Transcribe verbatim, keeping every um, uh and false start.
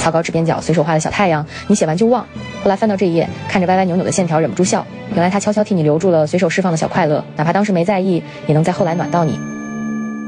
草稿纸边角随手画的小太阳，你写完就忘。后来翻到这一页，看着歪歪扭扭的线条，忍不住笑。原来他悄悄替你留住了随手释放的小快乐，哪怕当时没在意，也能在后来暖到你。